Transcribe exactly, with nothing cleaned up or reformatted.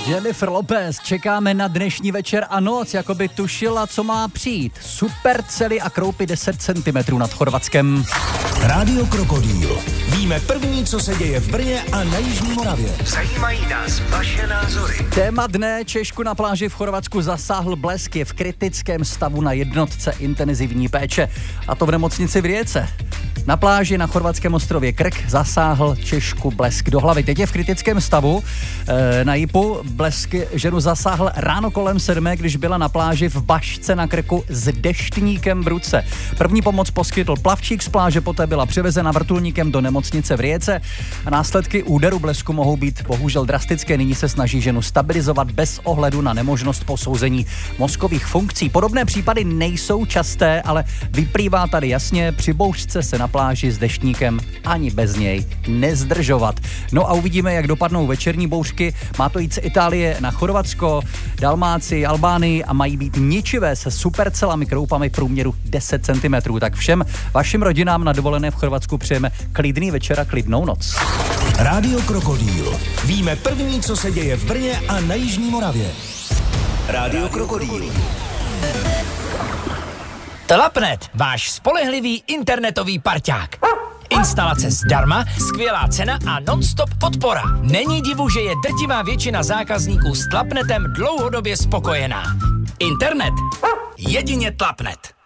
Jennifer Lopez, čekáme na dnešní večer a noc, jako by tušila, co má přijít. Super cely a kroupy deset centimetrů nad Chorvatskem. Rádio Krokodýl. Víme první, co se děje v Brně a na Jižní Moravě. Zajímají nás vaše názory. Téma dne: Češku na pláži v Chorvatsku zasáhl blesk, je v kritickém stavu na jednotce intenzivní péče. A to v nemocnici v Rijece. Na pláži na chorvatském ostrově Krk zasáhl Češku blesk do hlavy. Teď je v kritickém stavu. E, na Jipu blesk ženu zasáhl ráno kolem sedmé, když byla na pláži v Bašce na Krku s deštníkem v ruce. První pomoc poskytl plavčík z pláže, poté byla převezena vrtulníkem do nemocnice v Rijece a následky úderu blesku mohou být bohužel drastické. Nyní se snaží ženu stabilizovat bez ohledu na nemožnost posouzení mozkových funkcí. Podobné případy nejsou časté, ale vyplývá tady jasně: při bouřce se na pláži s deštníkem ani bez něj nezdržovat. No a uvidíme, jak dopadnou večerní bouřky. Má to jít z Itálie na Chorvatsko, Dalmácii, Albánii a mají být ničivé se supercelami, kroupami v průměru deset centimetrů. Tak všem vašim rodinám na dovolené v Chorvatsku přejeme klidný večer a klidnou noc. Rádio Krokodýl. Víme první, co se děje v Brně a na Jižní Moravě. Rádio Krokodýl. Tlapnet, váš spolehlivý internetový parťák. Instalace zdarma, skvělá cena a non-stop podpora. Není divu, že je drtivá většina zákazníků s Tlapnetem dlouhodobě spokojená. Internet? Jedině Tlapnet.